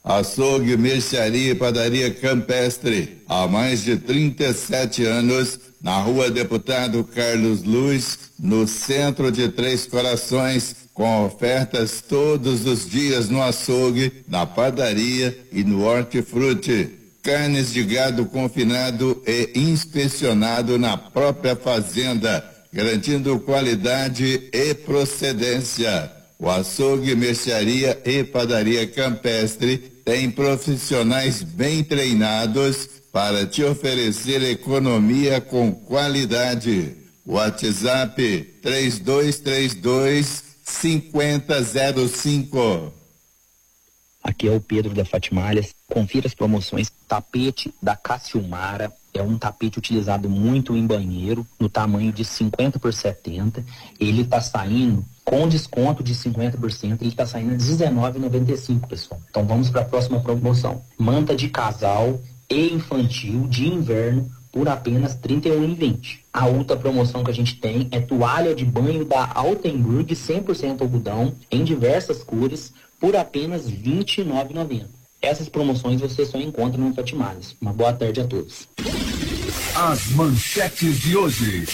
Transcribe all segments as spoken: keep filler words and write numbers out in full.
Açougue, mercearia e padaria campestre, há mais de trinta e sete anos, na Rua Deputado Carlos Luz, no centro de Três Corações, com ofertas todos os dias no açougue, na padaria e no hortifruti. Carnes de gado confinado e inspecionado na própria fazenda, garantindo qualidade e procedência. O açougue, mercearia e padaria campestre tem profissionais bem treinados para te oferecer economia com qualidade. WhatsApp três dois três dois, cinco zero zero cinco. Aqui é o Pedro da Fatimalhas. Confira as promoções. Tapete da Cassiumara. É um tapete utilizado muito em banheiro, no tamanho de cinquenta por setenta. Ele está saindo com desconto de cinquenta por cento. Ele está saindo a dezenove reais e noventa e cinco centavos, pessoal. Então vamos para a próxima promoção. Manta de casal e infantil de inverno por apenas trinta e um reais e vinte centavos. A outra promoção que a gente tem é toalha de banho da Altenburg cem por cento algodão em diversas cores por apenas vinte e nove reais e noventa centavos. Essas promoções você só encontra no Fatimalhas. Uma boa tarde a todos. As manchetes de hoje.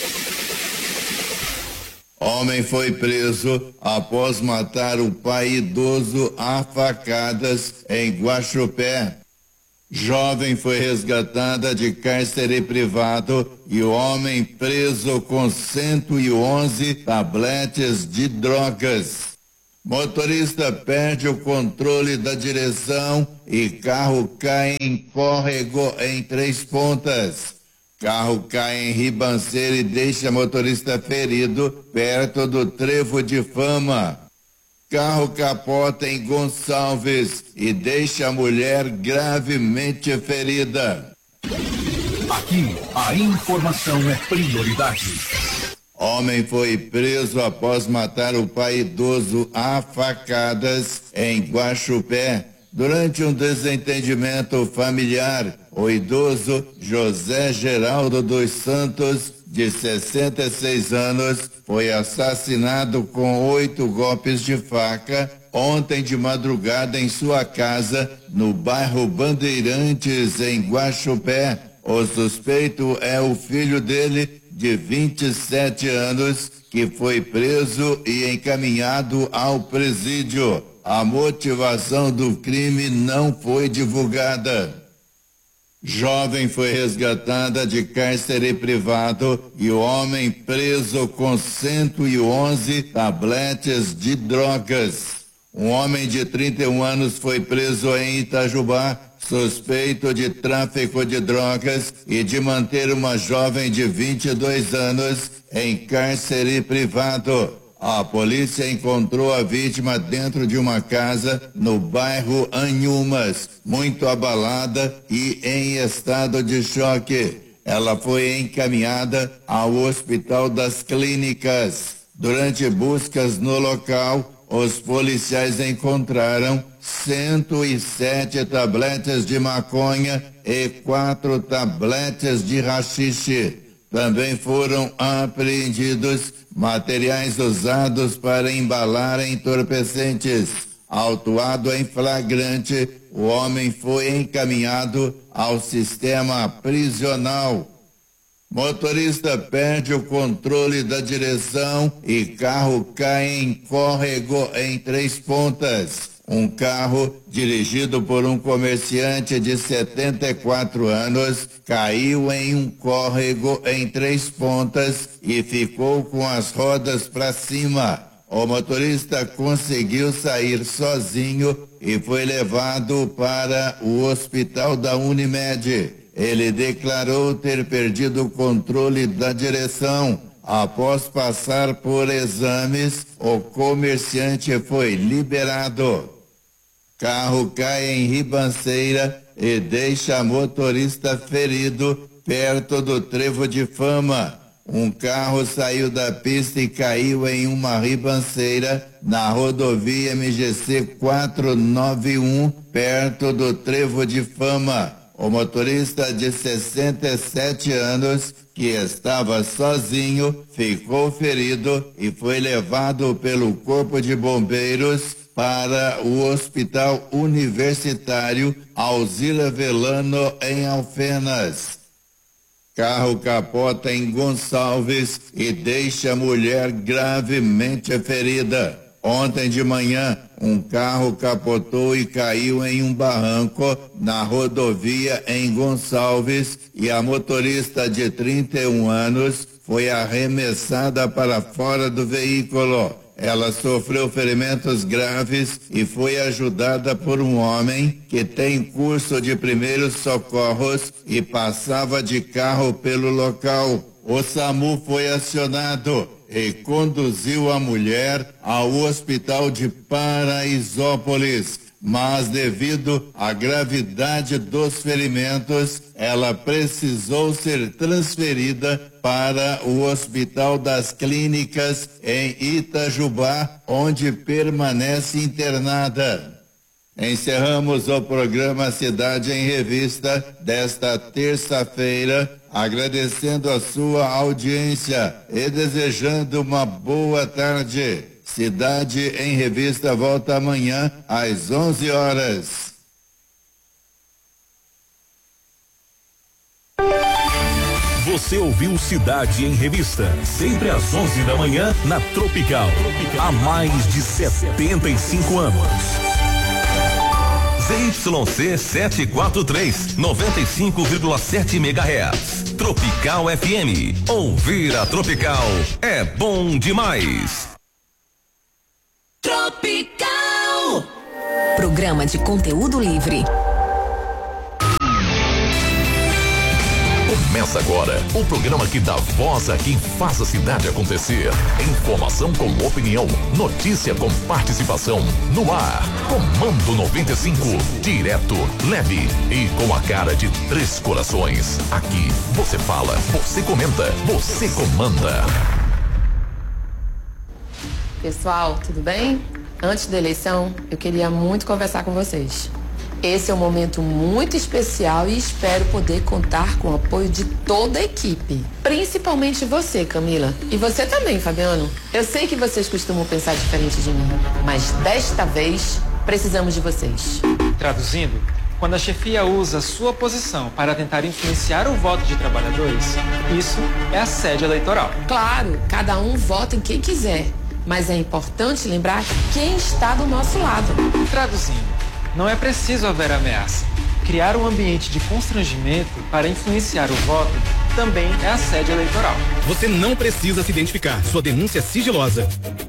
Homem foi preso após matar o pai idoso a facadas em Guaxupé. Jovem foi resgatada de cárcere privado e o homem preso com cento e onze tabletes de drogas. Motorista perde o controle da direção e carro cai em córrego em Três Pontas. Carro cai em ribanceira e deixa motorista ferido perto do Trevo de Fama. Carro capota em Gonçalves e deixa a mulher gravemente ferida. Aqui, a informação é prioridade. Homem foi preso após matar o pai idoso a facadas em Guaxupé. Durante um desentendimento familiar, o idoso José Geraldo dos Santos, de sessenta e seis anos, foi assassinado com oito golpes de faca ontem de madrugada em sua casa, no bairro Bandeirantes, em Guaxupé. O suspeito é o filho dele, de vinte e sete anos, que foi preso e encaminhado ao presídio. A motivação do crime não foi divulgada. Jovem foi resgatada de cárcere privado e o homem preso com cento e onze tabletes de drogas. Um homem de trinta e um anos foi preso em Itajubá, suspeito de tráfico de drogas e de manter uma jovem de vinte e dois anos em cárcere privado. A polícia encontrou a vítima dentro de uma casa no bairro Anhumas, muito abalada e em estado de choque. Ela foi encaminhada ao Hospital das Clínicas. Durante buscas no local, os policiais encontraram cento e sete tabletes de maconha e quatro tabletes de haxixe. Também foram apreendidos materiais usados para embalar entorpecentes. Autuado em flagrante, o homem foi encaminhado ao sistema prisional. Motorista perde o controle da direção e carro cai em córrego em Três Pontas. Um carro dirigido por um comerciante de setenta e quatro anos caiu em um córrego em Três Pontas e ficou com as rodas para cima. O motorista conseguiu sair sozinho e foi levado para o hospital da Unimed. Ele declarou ter perdido o controle da direção. Após passar por exames, o comerciante foi liberado. Carro cai em ribanceira e deixa motorista ferido perto do Trevo de Fama. Um carro saiu da pista e caiu em uma ribanceira na rodovia M G C quatrocentos e noventa e um, perto do Trevo de Fama. O motorista de sessenta e sete anos, que estava sozinho, ficou ferido e foi levado pelo Corpo de Bombeiros para o Hospital Universitário Alzira Velano, em Alfenas. Carro capota em Gonçalves e deixa a mulher gravemente ferida. Ontem de manhã, um carro capotou e caiu em um barranco na rodovia em Gonçalves e a motorista de trinta e um anos foi arremessada para fora do veículo. Ela sofreu ferimentos graves e foi ajudada por um homem que tem curso de primeiros socorros e passava de carro pelo local. O SAMU foi acionado e conduziu a mulher ao hospital de Paraisópolis, mas devido à gravidade dos ferimentos, ela precisou ser transferida para o Hospital das Clínicas em Itajubá, onde permanece internada. Encerramos o programa Cidade em Revista desta terça-feira, agradecendo a sua audiência e desejando uma boa tarde. Cidade em Revista volta amanhã às onze horas. Você ouviu Cidade em Revista, sempre às onze da manhã na Tropical. Há mais de setenta e cinco anos. Z Y C setecentos e quarenta e três, noventa e cinco vírgula sete megahertz. Tropical F M. Ouvir a Tropical é bom demais. Tropical. Programa de conteúdo livre. Começa agora o programa que dá voz a quem faz a cidade acontecer. Informação com opinião, notícia com participação. No ar, Comando noventa e cinco, direto, leve e com a cara de três corações. Aqui você fala, você comenta, você comanda. Pessoal, tudo bem? Antes da eleição, eu queria muito conversar com vocês. Esse é um momento muito especial e espero poder contar com o apoio de toda a equipe. Principalmente você, Camila. E você também, Fabiano. Eu sei que vocês costumam pensar diferente de mim, mas desta vez precisamos de vocês. Traduzindo, quando a chefia usa sua posição para tentar influenciar o voto de trabalhadores, isso é assédio eleitoral. Claro, cada um vota em quem quiser, mas é importante lembrar quem está do nosso lado. Traduzindo, não é preciso haver ameaça. Criar um ambiente de constrangimento para influenciar o voto também é assédio eleitoral. Você não precisa se identificar. Sua denúncia é sigilosa.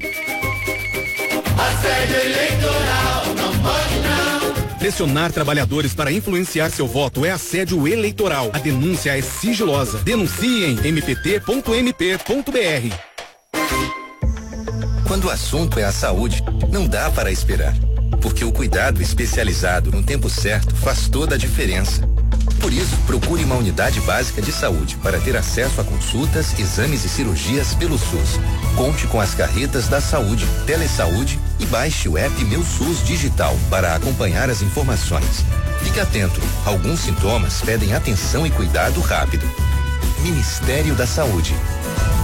Assédio eleitoral, não pode não. Pressionar trabalhadores para influenciar seu voto é assédio eleitoral. A denúncia é sigilosa. Denuncie em m p t ponto m p ponto b r. Quando o assunto é a saúde, não dá para esperar. Porque o cuidado especializado no tempo certo faz toda a diferença. Por isso, procure uma unidade básica de saúde para ter acesso a consultas, exames e cirurgias pelo SUS. Conte com as carretas da saúde, Telesaúde e baixe o app Meu SUS Digital para acompanhar as informações. Fique atento, alguns sintomas pedem atenção e cuidado rápido. Ministério da Saúde.